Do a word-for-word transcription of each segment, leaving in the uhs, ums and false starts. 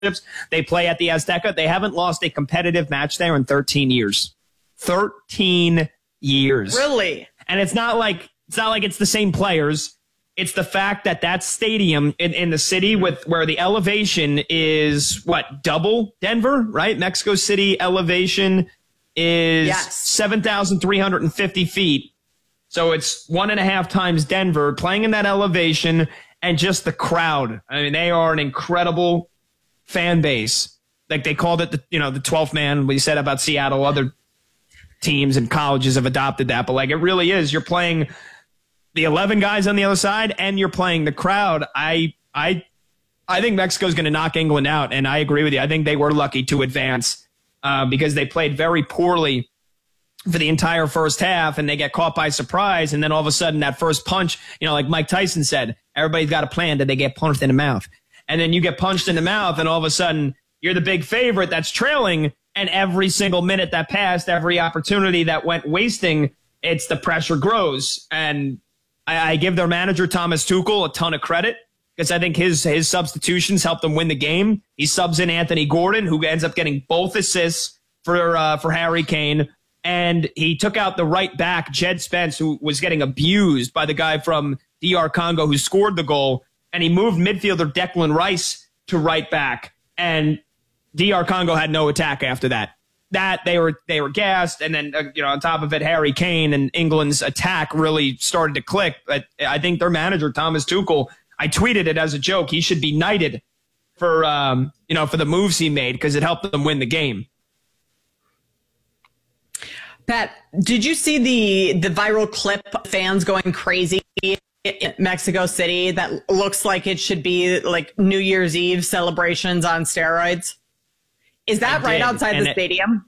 They play at the Azteca. They haven't lost a competitive match there in thirteen years. thirteen years. Really? And it's not like it's not like it's the same players. It's the fact that that stadium in, in the city with where the elevation is what, double Denver, right? Mexico City elevation is yes. seven thousand three hundred fifty feet. So it's one and a half times Denver, playing in that elevation, and just the crowd. I mean, they are an incredible fan base. Like they called it the, you know, the twelfth man. We said about Seattle, other teams and colleges have adopted that, but like it really is. You're playing the eleven guys on the other side, and you're playing the crowd. I I I think Mexico's going to knock England out, and I agree with you. I think they were lucky to advance uh, because they played very poorly for the entire first half, and they get caught by surprise, and then all of a sudden that first punch, you know, like Mike Tyson said, everybody's got a plan that they get punched in the mouth. And then you get punched in the mouth, and all of a sudden you're the big favorite that's trailing, and every single minute that passed, every opportunity that went wasting, it's the pressure grows. And I, I give their manager, Thomas Tuchel, a ton of credit because I think his his substitutions helped them win the game. He subs in Anthony Gordon, who ends up getting both assists for uh, for Harry Kane. And he took out the right back, Jed Spence, who was getting abused by the guy from D R Congo who scored the goal. And he moved midfielder Declan Rice to right back. And D R Congo had no attack after that. That they were they were gassed. And then, uh, you know, on top of it, Harry Kane and England's attack really started to click. But I think their manager, Thomas Tuchel, I tweeted it as a joke. He should be knighted for, um, you know, for the moves he made because it helped them win the game. Pat, did you see the the viral clip of fans going crazy in Mexico City that looks like it should be like New Year's Eve celebrations on steroids? Is that right outside the stadium?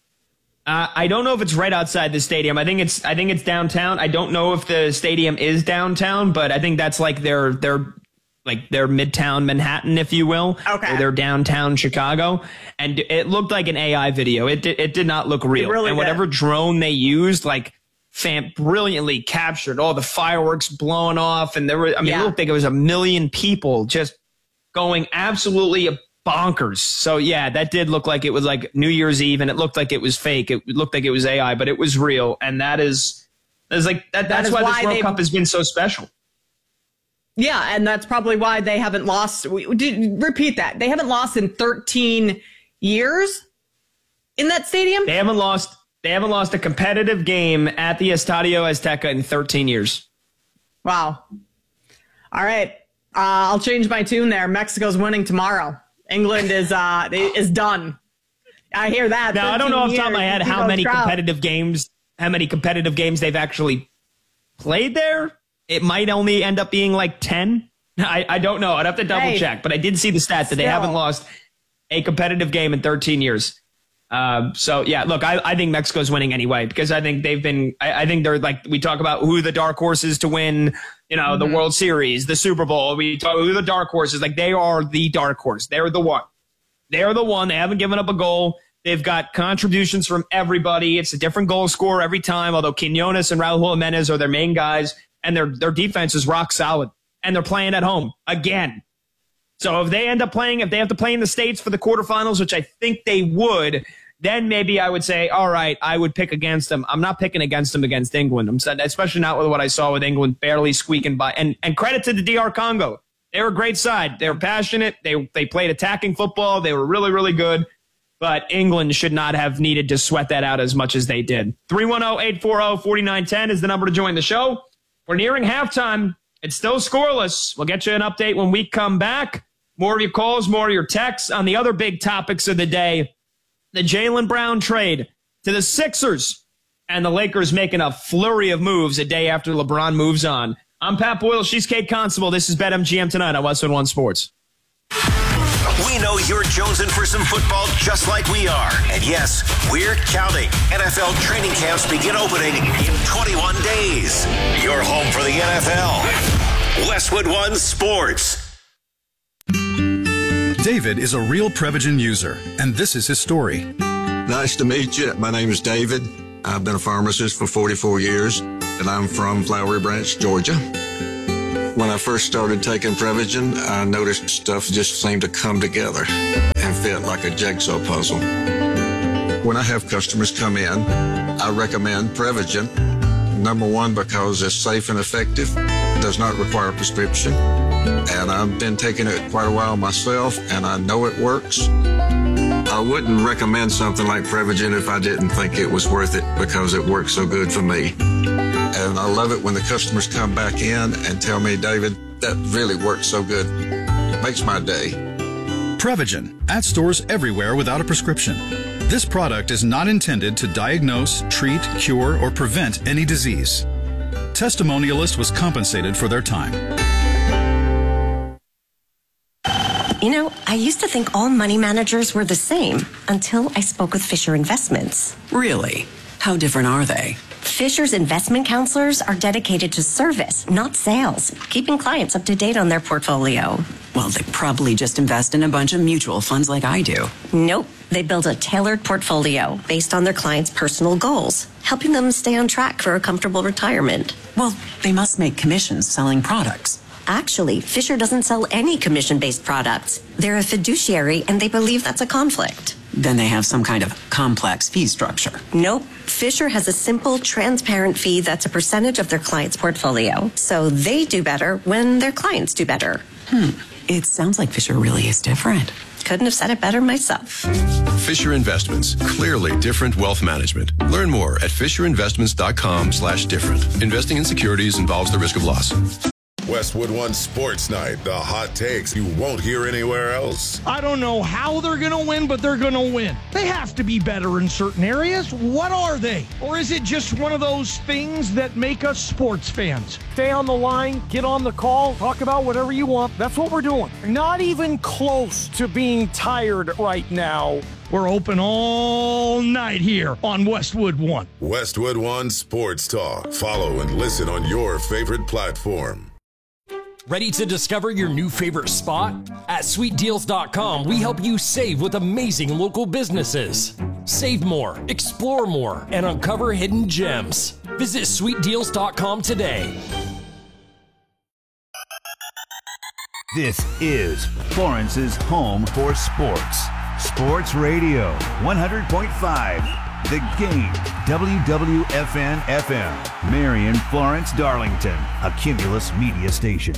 Uh, I don't know if it's right outside the stadium. I think it's I think it's downtown. I don't know if the stadium is downtown, but I think that's like their their like their midtown Manhattan, if you will. Okay. Or their downtown Chicago. And it looked like an A I video. It did, it did not look real. Really and whatever did. drone they used, like, fan brilliantly captured all the fireworks blowing off. And there were, I mean, yeah. it looked like it was a million people just going absolutely bonkers. So, yeah, that did look like it was like New Year's Eve, and it looked like it was fake. It looked like it was A I, but it was real. And that is, that is like, that, that's that why, why this World Cup has been so special. Yeah, and that's probably why they haven't lost. We, did, repeat that. They haven't lost in thirteen years in that stadium? They haven't lost They haven't lost a competitive game at the Estadio Azteca in thirteen years. Wow. All right. Uh, I'll change my tune there. Mexico's winning tomorrow. England is uh, is done. I hear that. Now, I don't know off the top of my head how many competitive games, how many competitive games they've actually played there. It might only end up being like ten. I, I don't know. I'd have to double hey, check. But I did see the stat that still. They haven't lost a competitive game in thirteen years. Uh, so, yeah, look, I, I think Mexico's winning anyway because I think they've been I, I think they're like we talk about who the dark horses to win, you know, mm-hmm. the World Series, the Super Bowl. We talk who the dark horses. Like they are the dark horse. They're the one. They're the one. They haven't given up a goal. They've got contributions from everybody. It's a different goal scorer every time, although Quinones and Raul Jimenez are their main guys. And their their defense is rock solid. And they're playing at home again. So if they end up playing, if they have to play in the States for the quarterfinals, which I think they would, then maybe I would say, all right, I would pick against them. I'm not picking against them against England. I'm saying, especially not with what I saw with England barely squeaking by. And and credit to the D R Congo. They were a great side. They were passionate. They they played attacking football. They were really, really good. But England should not have needed to sweat that out as much as they did. three one zero, eight four zero, four nine one zero is the number to join the show. We're nearing halftime. It's still scoreless. We'll get you an update when we come back. More of your calls, more of your texts on the other big topics of the day. The Jaylen Brown trade to the Sixers and the Lakers making a flurry of moves a day after LeBron moves on. I'm Pat Boyle. She's Kate Constable. This is BetMGM Tonight on Westwood One Sports. We know you're jonesing for some football just like we are. And yes, we're counting. N F L training camps begin opening in twenty-one days. You're home for the N F L. Westwood One Sports. David is a real Prevagen user, and this is his story. Nice to meet you. My name is David. I've been a pharmacist for forty-four years, and I'm from Flowery Branch, Georgia. When I first started taking Prevagen, I noticed stuff just seemed to come together and fit like a jigsaw puzzle. When I have customers come in, I recommend Prevagen. Number one, because it's safe and effective, does not require a prescription, and I've been taking it quite a while myself, and I know it works. I wouldn't recommend something like Prevagen if I didn't think it was worth it because it works so good for me. And I love it when the customers come back in and tell me, David, that really works so good. It makes my day. Prevagen, at stores everywhere without a prescription. This product is not intended to diagnose, treat, cure, or prevent any disease. Testimonialist was compensated for their time. You know, I used to think all money managers were the same until I spoke with Fisher Investments. Really? How different are they? Fisher's investment counselors are dedicated to service, not sales, keeping clients up to date on their portfolio. Well, they probably just invest in a bunch of mutual funds like I do. Nope. They build a tailored portfolio based on their clients' personal goals, helping them stay on track for a comfortable retirement. Well, they must make commissions selling products. Actually, Fisher doesn't sell any commission-based products. They're a fiduciary, and they believe that's a conflict. Then they have some kind of complex fee structure. Nope. Fisher has a simple, transparent fee that's a percentage of their client's portfolio. So they do better when their clients do better. Hmm. It sounds like Fisher really is different. Couldn't have said it better myself. Fisher Investments. Clearly different wealth management. Learn more at fisherinvestments.com slash different. Investing in securities involves the risk of loss. Westwood One Sports Night. The hot takes you won't hear anywhere else. I don't know how they're going to win, but they're going to win. They have to be better in certain areas. What are they? Or is it just one of those things that make us sports fans? Stay on the line, get on the call, talk about whatever you want. That's what we're doing. Not even close to being tired right now. We're open all night here on Westwood One. Westwood One Sports Talk. Follow and listen on your favorite platform. Ready to discover your new favorite spot? At sweet deals dot com, we help you save with amazing local businesses. Save more, explore more, and uncover hidden gems. Visit sweet deals dot com today. This is Florence's home for sports. Sports Radio, one hundred point five. The Game, W W F N F M, Marion, Florence, Darlington, a Cumulus media station.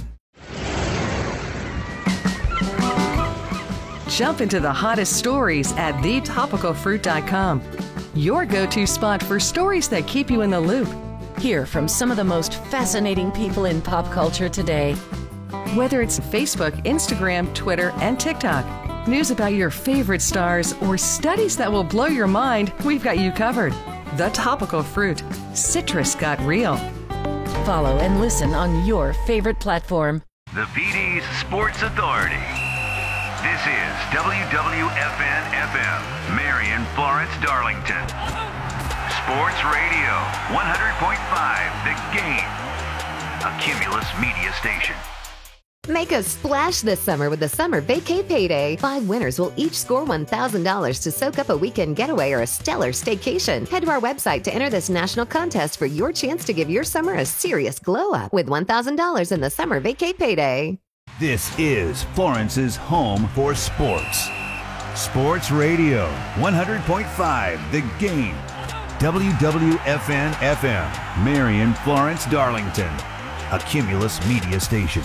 Jump into the hottest stories at the topical fruit dot com. Your go-to spot for stories that keep you in the loop. Hear from some of the most fascinating people in pop culture today. Whether it's Facebook, Instagram, Twitter, and TikTok, news about your favorite stars, or studies that will blow your mind, we've got you covered. The Topical Fruit. Citrus got real. Follow and listen on your favorite platform. The P D's Sports Authority. This is W W F N F M, Marion, Florence, Darlington. Sports Radio, one hundred point five, The Game, a Cumulus media station. Make a splash this summer with the Summer Vacay Payday. Five winners will each score one thousand dollars to soak up a weekend getaway or a stellar staycation. Head to our website to enter this national contest for your chance to give your summer a serious glow-up with one thousand dollars in the Summer Vacay Payday. This is Florence's home for sports. Sports Radio, one hundred point five, The Game, W W F N F M, Marion, Florence, Darlington, a Cumulus media station.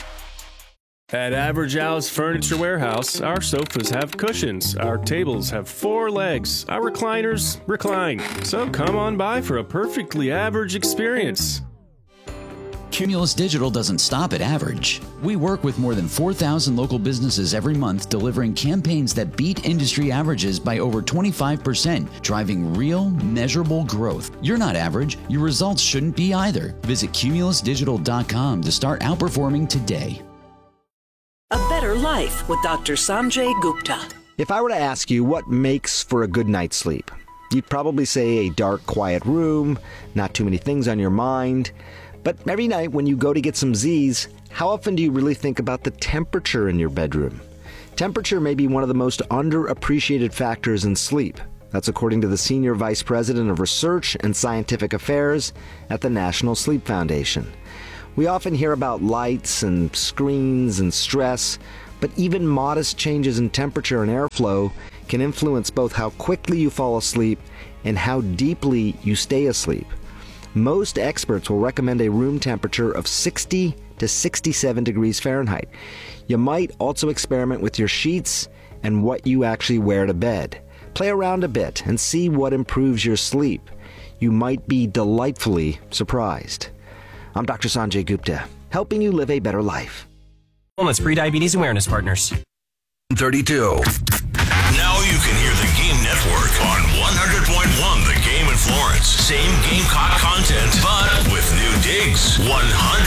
At Average Al's Furniture Warehouse, our sofas have cushions, our tables have four legs, our recliners recline. So come on by for a perfectly average experience. Cumulus Digital doesn't stop at average. We work with more than four thousand local businesses every month, delivering campaigns that beat industry averages by over twenty-five percent, driving real, measurable growth. You're not average. Your results shouldn't be either. Visit cumulus digital dot com to start outperforming today. A Better Life with Doctor Sanjay Gupta. If I were to ask you what makes for a good night's sleep, you'd probably say a dark, quiet room, not too many things on your mind. But every night when you go to get some Z's, how often do you really think about the temperature in your bedroom? Temperature may be one of the most underappreciated factors in sleep. That's according to the Senior Vice President of Research and Scientific Affairs at the National Sleep Foundation. We often hear about lights and screens and stress, but even modest changes in temperature and airflow can influence both how quickly you fall asleep and how deeply you stay asleep. Most experts will recommend a room temperature of sixty to sixty-seven degrees Fahrenheit. You might also experiment with your sheets and what you actually wear to bed. Play around a bit and see what improves your sleep. You might be delightfully surprised. I'm Doctor Sanjay Gupta, helping you live a better life. Wellness Prediabetes Awareness Partners. thirty-two. Now you can hear the Game Network on one hundred point one The Game in Florence. Same Gamecock content, but with new digs. one hundred